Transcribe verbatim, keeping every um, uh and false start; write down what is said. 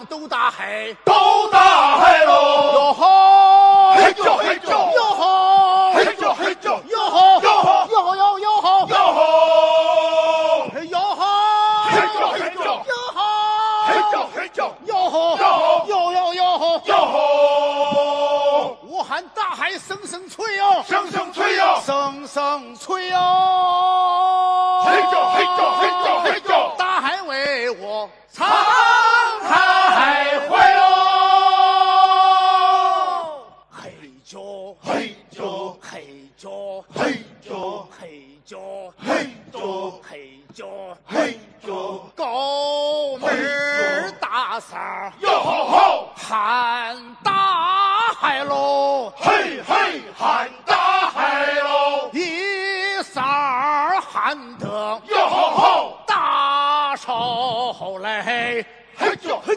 都大海， 都大海喽！ 哟吼， 嘿叫嘿叫， 哟吼， 嘿叫嘿叫， 哟吼， 哟吼， 哟吼哟哟吼， 哟吼， 哟吼， 嘿叫嘿叫， 哟吼， 嘿叫嘿叫， 哟吼， 哟吼， 哟哟哟吼， 哟吼， 我喊大海声声催哟， 声声催哟， 声声催哟， 嘿叫嘿叫嘿叫嘿叫， 大海为我沧海回喽！ 嘿叫嘿叫嘿叫嘿叫嘿叫嘿叫嘿叫嘿叫， 高门儿大嗓哟吼吼， 喊大海喽， 嘿嘿喊大海喽！ 一嗓儿喊得哟吼吼， 大手来， 嘿叫嘿